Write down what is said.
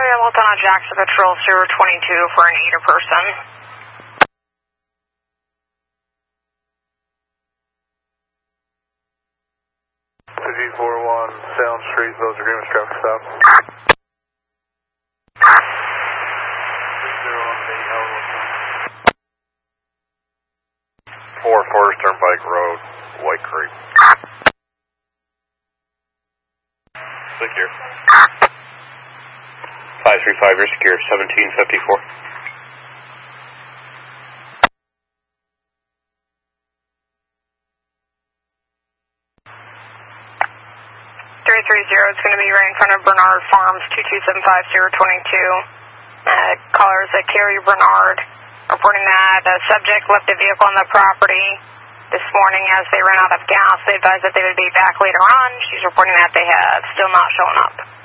Lieutenant Jackson Patrol 022 for an AIDA person. G41 Salem Street, those agreements, traffic stop. 4 Forest Turnpike Road, White Creek. Secure. 535, you're secure, 1754. 330, it's going to be right in front of Bernard Farms, 2275022. Callers at Carrie Bernard reporting that a subject left a vehicle on the property this morning as they ran out of gas. They advised that they would be back later on. She's reporting that they have still not shown up.